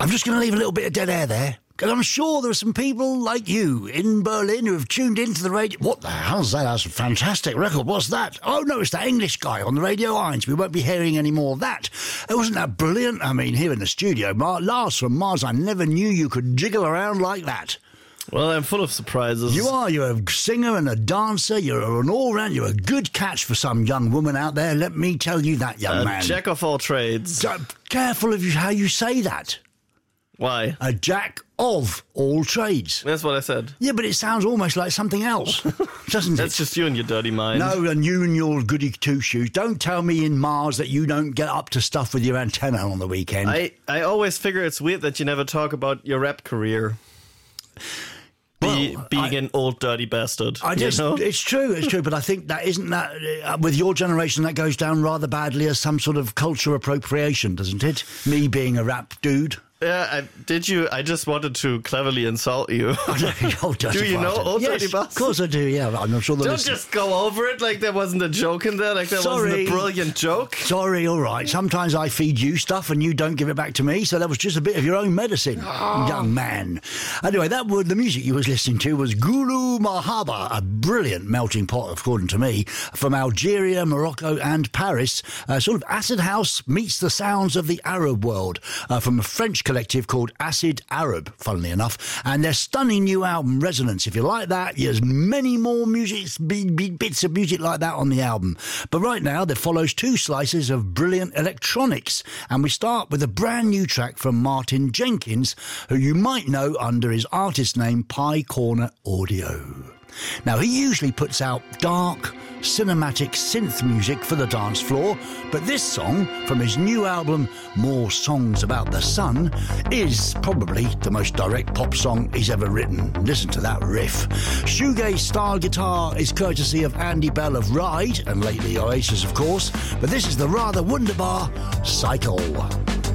I'm just going to leave a little bit of dead air there, because I'm sure there are some people like you in Berlin who have tuned into the radio. What the hell's that? That's a fantastic record. What's that? Oh, no, it's that English guy on the Radio 1. We won't be hearing any more of that. Wasn't that brilliant? I mean, here in the studio, Lars from Mars, I never knew you could jiggle around like that. Well, I'm full of surprises. You are. You're a singer and a dancer. You're an all-round. You're a good catch for some young woman out there. Let me tell you that, young man. Jack of all trades. Careful of how you say that. Why? A jack of all trades. That's what I said. Yeah, but it sounds almost like something else, doesn't it? That's just you and your dirty mind. No, and you and your goody two-shoes. Don't tell me in Mars that you don't get up to stuff with your antenna on the weekend. I always figure it's weird that you never talk about your rap career. Being an old dirty bastard. It's true, but I think that isn't that with your generation that goes down rather badly as some sort of culture appropriation, doesn't it? Me being a rap dude. Yeah, I just wanted to cleverly insult you. Do you know Old Dirty Bastard? Of course I do, yeah. I'm not sure Don't just go over it like there wasn't a joke in there, like there wasn't a brilliant joke. Sorry, all right. Sometimes I feed you stuff and you don't give it back to me, so that was just a bit of your own medicine, young man. Anyway, the music you was listening to was Gulu Mahaba, a brilliant melting pot, according to me, from Algeria, Morocco and Paris. Sort of acid house meets the sounds of the Arab world, from a French collective called Acid Arab, funnily enough, and their stunning new album Resonance. If you like that, there's many more bits of music like that on the album. But right now there follows two slices of brilliant electronics, and we start with a brand new track from Martin Jenkins, who you might know under his artist name Pie Corner Audio. Now, he usually puts out dark, cinematic synth music for the dance floor, but this song from his new album, More Songs About the Sun, is probably the most direct pop song he's ever written. Listen to that riff. Shoegaze-style guitar is courtesy of Andy Bell of Ride, and lately Oasis, of course, but this is the rather wunderbar Cycle.